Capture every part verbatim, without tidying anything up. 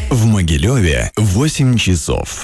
В Могилеве восемь часов.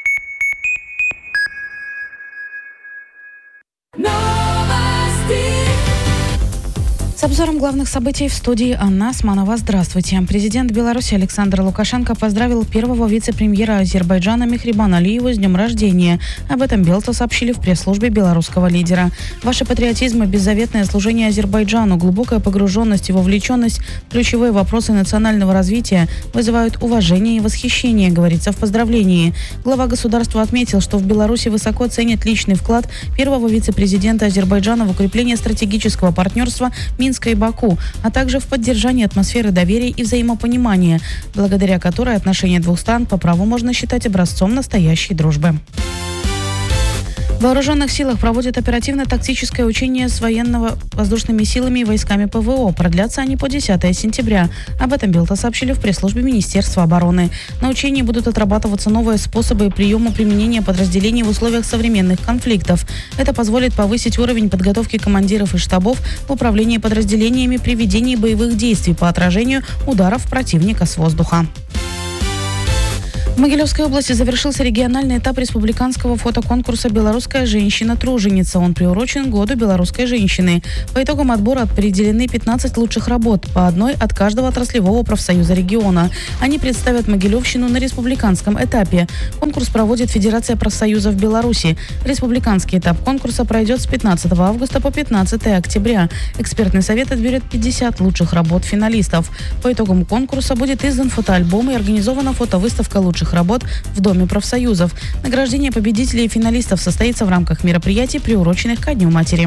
С обзором главных событий в студии Анна Османова. Здравствуйте. Президент Беларуси Александр Лукашенко поздравил первого вице-премьера Азербайджана Мехрибана Алиева с днем рождения. Об этом Белта сообщили в пресс-службе белорусского лидера. Ваш патриотизм и беззаветное служение Азербайджану, глубокая погруженность и вовлеченность в ключевые вопросы национального развития вызывают уважение и восхищение, говорится в поздравлении. Глава государства отметил, что в Беларуси высоко ценят личный вклад первого вице-президента Азербайджана в укрепление стратегического партнерства Минска и Баку, а также в поддержании атмосферы доверия и взаимопонимания, благодаря которой отношения двух стран по праву можно считать образцом настоящей дружбы. В вооруженных силах проводят оперативно-тактическое учение с военно-воздушными силами и войсками ПВО. Продлятся они по десятое сентября. Об этом Белта сообщили в пресс-службе Министерства обороны. На учении будут отрабатываться новые способы приема применения подразделений в условиях современных конфликтов. Это позволит повысить уровень подготовки командиров и штабов в управлении подразделениями при ведении боевых действий по отражению ударов противника с воздуха. В Могилевской области завершился региональный этап республиканского фотоконкурса «Белорусская женщина-труженица». Он приурочен к году белорусской женщины. По итогам отбора определены пятнадцать лучших работ, по одной от каждого отраслевого профсоюза региона. Они представят Могилевщину на республиканском этапе. Конкурс проводит Федерация профсоюзов Беларуси. Республиканский этап конкурса пройдет с пятнадцатого августа по пятнадцатое октября. Экспертный совет отберет пятьдесят лучших работ финалистов. По итогам конкурса будет издан фотоальбом и организована фотовыставка лучших работ в Доме профсоюзов. Награждение победителей и финалистов состоится в рамках мероприятий, приуроченных ко Дню матери.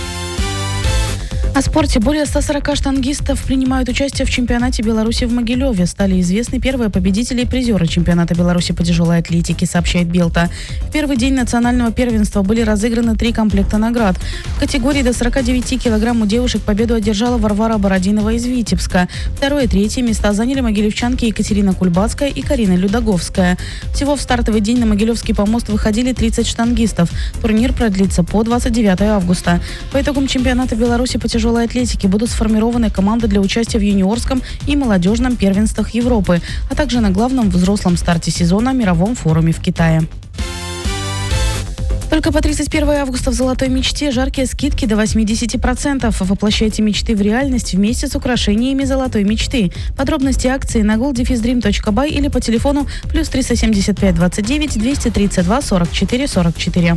О спорте. Более ста сорока штангистов принимают участие в чемпионате Беларуси в Могилеве. Стали известны первые победители и призеры чемпионата Беларуси по тяжелой атлетике, сообщает Белта. В первый день национального первенства были разыграны три комплекта наград. В категории до сорока девяти килограмм у девушек победу одержала Варвара Бородинова из Витебска. Второе и третье места заняли могилевчанки Екатерина Кульбацкая и Карина Людоговская. Всего в стартовый день на Могилевский помост выходили тридцать штангистов. Турнир продлится по двадцать девятое августа. По итогам чемпионата Беларуси по тяжелой атлетики будут сформированы команды для участия в юниорском и молодежном первенствах Европы, а также на главном взрослом старте сезона мировом форуме в Китае. Только по тридцать первое августа в «Золотой мечте» жаркие скидки до восемьдесят процентов. Воплощайте мечты в реальность вместе с украшениями «Золотой мечты». Подробности акции на gold dash dream точка by или по телефону плюс триста семьдесят пять двадцать девять двести тридцать два сорок четыре сорок четыре.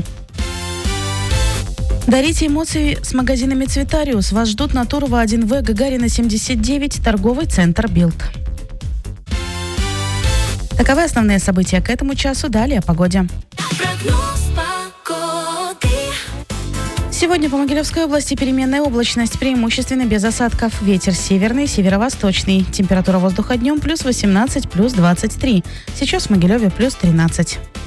Дарите эмоции с магазинами «Цветариус». Вас ждут на Турова один вэ, Гагарина семьдесят девять, торговый центр «Билд». Таковы основные события к этому часу. Далее о погоде. Сегодня по Могилевской области переменная облачность, преимущественно без осадков. Ветер северный, северо-восточный. Температура воздуха днем плюс восемнадцать, плюс двадцать три. Сейчас в Могилеве плюс тринадцать.